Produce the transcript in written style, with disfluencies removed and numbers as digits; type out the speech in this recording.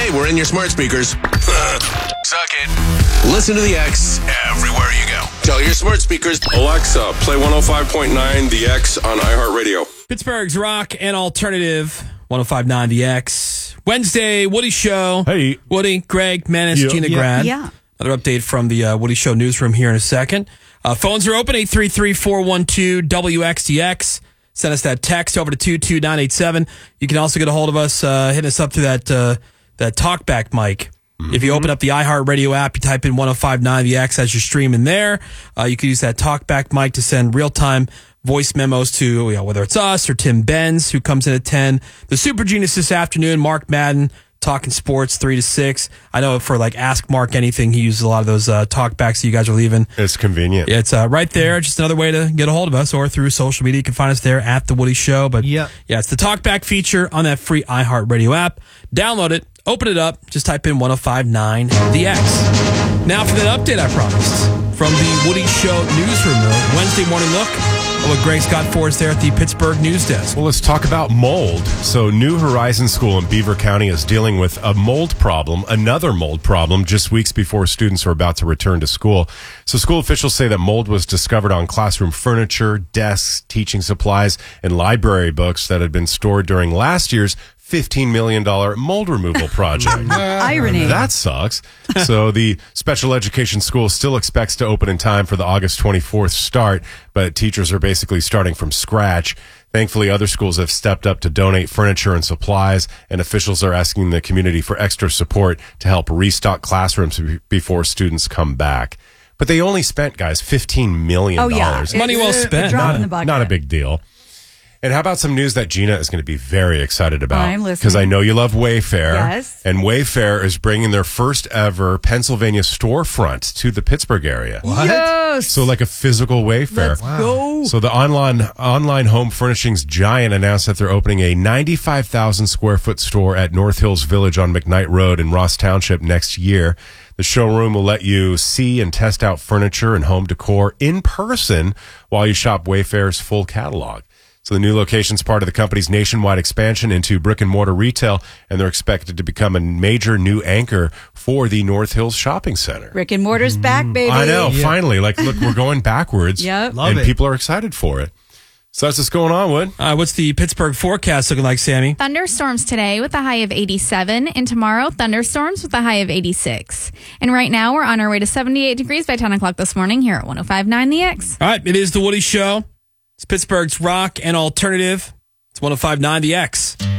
Hey, we're in your smart speakers. Suck it. Listen to the X everywhere you go. Tell your smart speakers. Alexa, play 105.9 The X on iHeartRadio. Pittsburgh's rock and alternative, 105.9 The X. Wednesday, Woody Show. Hey. Woody, Greg, Menace, Gina, Grad. Yeah. Another update from the Woody Show newsroom here in a second. Phones are open, 833-412-WXDX. Send us that text over to 22987. You can also get a hold of us, hit us up through that talkback mic. If you open up the iHeartRadio app, you type in 105.9 The X as you're streaming there. You can use that talkback mic to send real-time voice memos to, whether it's us or Tim Benz, who comes in at 10. The Super Genius this afternoon, Mark Madden, talking sports 3 to 6. I know for Ask Mark Anything, he uses a lot of those talkbacks that you guys are leaving. It's convenient. Yeah, it's right there. Just another way to get a hold of us, or through social media. You can find us there at The Woody Show. But yeah, it's the talkback feature on that free iHeartRadio app. Download it, open it up, just type in 105.9 The X. Now for that update I promised from the Woody Show newsroom, Wednesday morning look. What Greg's got for us there at the Pittsburgh News Desk. Well, let's talk about mold. So New Horizons School in Beaver County is dealing with a mold problem, another mold problem, just weeks before students are about to return to school. So school officials say that mold was discovered on classroom furniture, desks, teaching supplies, and library books that had been stored during last year's $15 million mold removal project. Irony. That sucks. So the special education school still expects to open in time for the August 24th start, but teachers are basically starting from scratch. Thankfully, other schools have stepped up to donate furniture and supplies, and officials are asking the community for extra support to help restock classrooms before students come back. But they only spent, guys, $15 million. Oh, yeah. Money well spent. A drop in the bucket. Not a big deal. And how about some news that Gina is going to be very excited about? I'm listening. Because I know you love Wayfair. Yes. And Wayfair is bringing their first ever Pennsylvania storefront to the Pittsburgh area. What? Yes. So like a physical Wayfair. Let's go. So the online home furnishings giant announced that they're opening a 95,000 square foot store at North Hills Village on McKnight Road in Ross Township next year. The showroom will let you see and test out furniture and home decor in person while you shop Wayfair's full catalog. So the new location is part of the company's nationwide expansion into brick and mortar retail, and they're expected to become a major new anchor for the North Hills Shopping Center. Brick and mortar's back, baby. I know, finally. Look, we're going backwards. Yep. And people are excited for it. So that's what's going on, Wood. What's the Pittsburgh forecast looking like, Sammy? Thunderstorms today with a high of 87, and tomorrow thunderstorms with a high of 86. And right now we're on our way to 78 degrees by 10 o'clock this morning here at 105.9 The X. All right, it is The Woody Show. It's Pittsburgh's rock and alternative. It's 105.9 The X.